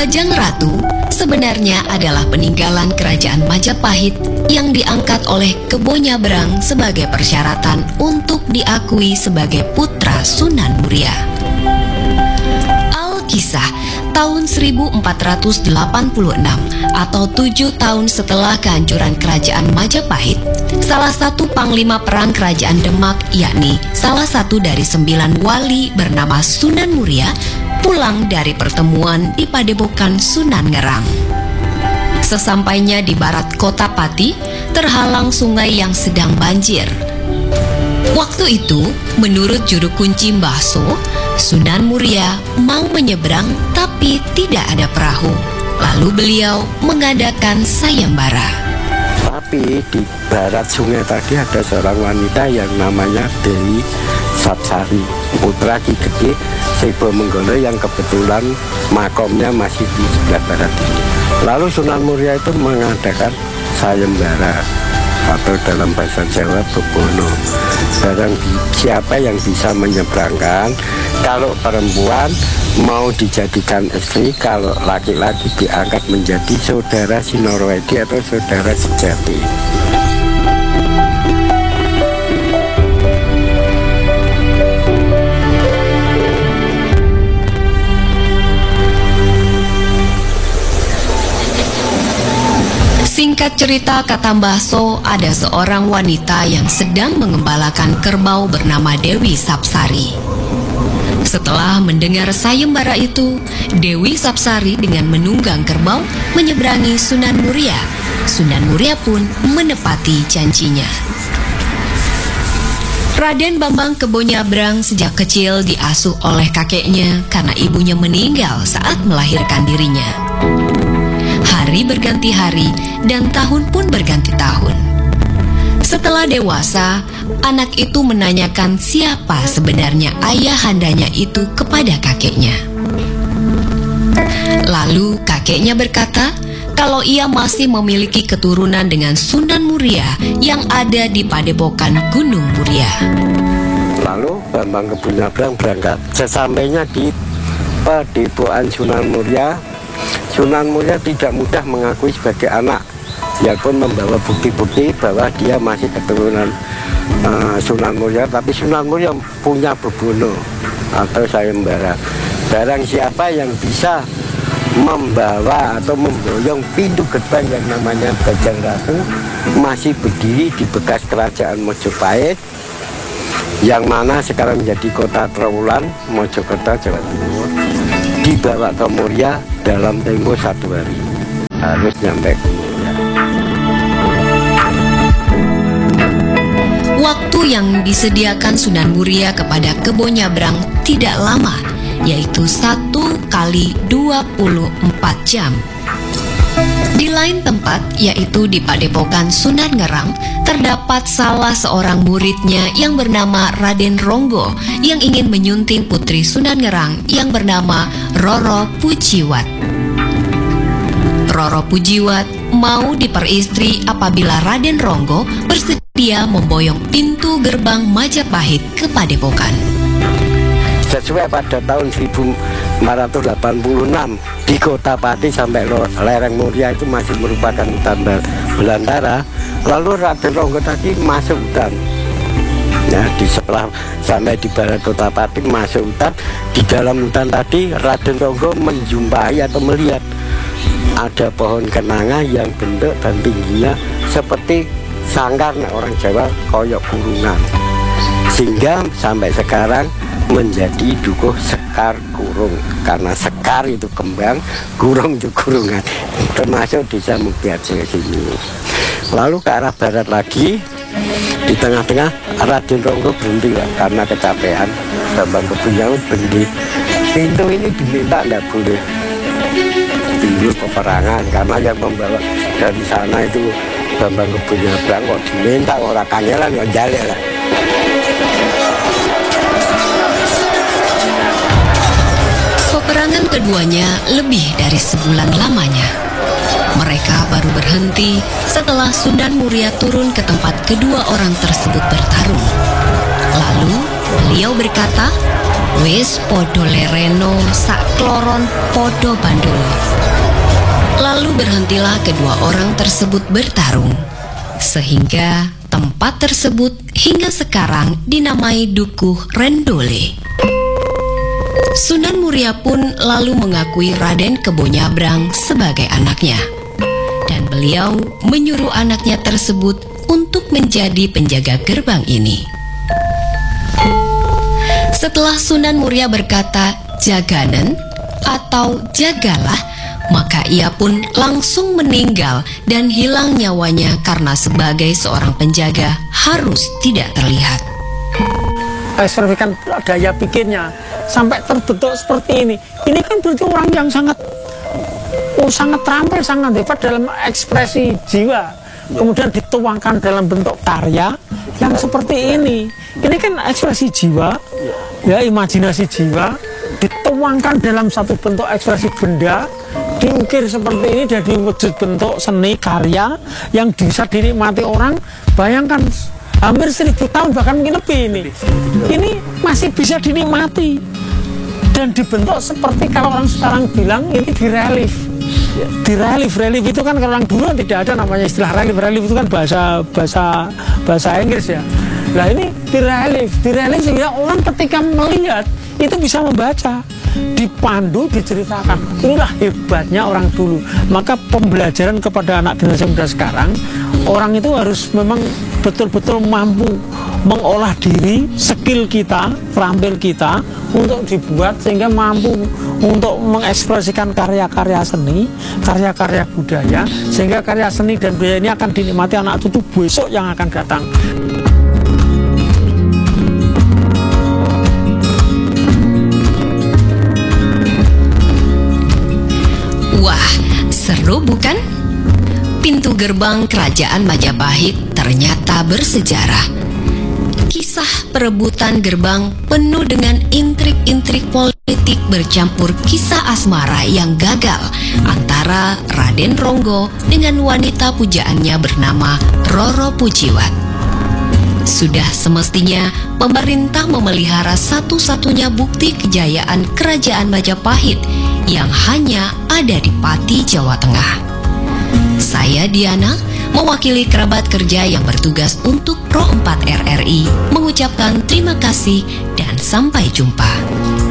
Lajang Ratu sebenarnya adalah peninggalan kerajaan Majapahit yang diangkat oleh Kebo Nyabrang sebagai persyaratan untuk diakui sebagai putra Sunan Muria. Alkisah tahun 1486 atau 7 tahun setelah kehancuran kerajaan Majapahit, salah satu panglima perang kerajaan Demak, yakni salah satu dari 9 wali bernama Sunan Muria, pulang dari pertemuan di Padepokan Sunan Ngerang. Sesampainya di barat kota Pati, terhalang sungai yang sedang banjir. Waktu itu, menurut juru kunci Mbah So, Sunan Muria mau menyeberang tapi tidak ada perahu. Lalu beliau mengadakan sayembara. Tapi di barat sungai tadi ada seorang wanita yang namanya Dewi Sapsari, putra Ki Gede Sebo Menggolo yang kebetulan makomnya masih di sebelah barat ini. Lalu Sunan Muria itu mengadakan sayembara atau dalam bahasa Jawa bebono. Barang siapa yang bisa menyeberangkan, kalau perempuan mau dijadikan istri, kalau laki-laki diangkat menjadi saudara Sinorowedi atau saudara sejati. Singkat cerita, kata Mbah So, ada seorang wanita yang sedang mengembalakan kerbau bernama Dewi Sapsari. Setelah mendengar sayembara itu, Dewi Sapsari dengan menunggang kerbau menyeberangi Sunan Muria. Sunan Muria pun menepati janjinya. Raden Bambang Kebo Nyabrang sejak kecil diasuh oleh kakeknya karena ibunya meninggal saat melahirkan dirinya. Hari berganti hari dan tahun pun berganti tahun. Setelah dewasa, anak itu menanyakan siapa sebenarnya ayahandanya itu kepada kakeknya. Lalu kakeknya berkata kalau ia masih memiliki keturunan dengan Sunan Muria yang ada di Padepokan Gunung Muria. Lalu Bambang Kebo Nyabrang berangkat. Sesampainya di Padepokan Sunan Muria, Sunan Muria tidak mudah mengakui sebagai anak. Dia pun membawa bukti-bukti bahwa dia masih keturunan Sunan Muria, tapi Sunan Muria punya bebono atau sayembara. Barang siapa yang bisa membawa atau memboyong pintu gerbang yang namanya Lajang Ratu masih berdiri di bekas kerajaan Mojopahit, yang mana sekarang menjadi kota Trowulan, Mojokerto, Jawa Timur, dibawa ke Muria dalam tempo 1 hari. Harus nyampe ke Muria. Waktu yang disediakan Sunan Muria kepada Kebo Nyabrang tidak lama, yaitu 1 kali 24 jam. Di lain tempat, yaitu di Padepokan Sunan Ngerang, terdapat salah seorang muridnya yang bernama Raden Ronggo yang ingin menyunting putri Sunan Ngerang yang bernama Roro Pujiwat. Roro Pujiwat mau diperistri apabila Raden Ronggo bersedia memboyong pintu gerbang Majapahit ke Padepokan. Sesuai pada tahun 1586 di kota Pati sampai lereng Muria itu masih merupakan hutan belantara. Lalu Raden Ronggo tadi masuk hutan. Ya, di sebelah sampai di barat kota Pati masuk hutan. Di dalam hutan tadi Raden Ronggo menjumpai atau melihat ada pohon kenanga yang bentuk dan tingginya seperti sangkar, orang Jawa koyok kurungan. Sehingga sampai sekarang menjadi dukuh Sekar Kurung, karena sekar itu kembang, kurung itu kurungan, termasuk desa Muktiharjo sini. Lalu ke arah barat lagi, di tengah-tengah Raden Ronggo berhenti karena kecapean. Bambang Kebo Nyabrang berhenti. Pintu ini diminta tidak boleh timbul peperangan, karena yang membawa dari sana itu Bambang Kebo Nyabrang, kok diminta orang kangelan yang jale lah. Peperangan keduanya lebih dari sebulan lamanya. Mereka baru berhenti setelah Sunan Muria turun ke tempat kedua orang tersebut bertarung. Lalu beliau berkata, Wis podo lereno sak kloron podo bandolo. Lalu berhentilah kedua orang tersebut bertarung, sehingga tempat tersebut hingga sekarang dinamai Dukuh Rendole. Sunan Muria pun lalu mengakui Raden Kebo Nyabrang sebagai anaknya, dan beliau menyuruh anaknya tersebut untuk menjadi penjaga gerbang ini. Setelah Sunan Muria berkata jaganen atau jagalah, maka ia pun langsung meninggal dan hilang nyawanya karena sebagai seorang penjaga harus tidak terlihat. Ekspresikan daya pikirnya sampai terbentuk seperti ini. Ini kan berarti orang yang sangat terampil, sangat hebat dalam ekspresi jiwa. Kemudian dituangkan dalam bentuk karya yang seperti ini. Ini kan ekspresi jiwa, ya, imajinasi jiwa dituangkan dalam satu bentuk ekspresi benda, diukir seperti ini jadi wujud bentuk seni karya yang bisa dinikmati orang. Bayangkan hampir 1000 tahun bahkan mungkin lebih ini masih bisa dinikmati dan dibentuk seperti kalau orang sekarang bilang ini direlief. Relief itu kan kalau orang dulu tidak ada namanya istilah relief itu kan bahasa Inggris ya. Nah ini direlief sehingga orang ketika melihat itu bisa membaca, dipandu, diceritakan. Inilah hebatnya orang dulu. Maka pembelajaran kepada anak generasi muda sekarang, orang itu harus memang betul-betul mampu mengolah diri, skill kita, terampil kita untuk dibuat sehingga mampu untuk mengekspresikan karya-karya seni, karya-karya budaya, sehingga karya seni dan budaya ini akan dinikmati anak cucu besok yang akan datang. Wah, seru bukan? Pintu gerbang kerajaan Majapahit ternyata bersejarah. Kisah perebutan gerbang penuh dengan intrik-intrik politik bercampur kisah asmara yang gagal antara Raden Ronggo dengan wanita pujaannya bernama Roro Pujiwat. Sudah semestinya pemerintah memelihara satu-satunya bukti kejayaan kerajaan Majapahit yang hanya ada di Pati, Jawa Tengah. Saya Diana, mewakili kerabat kerja yang bertugas untuk Pro 4 RRI, mengucapkan terima kasih dan sampai jumpa.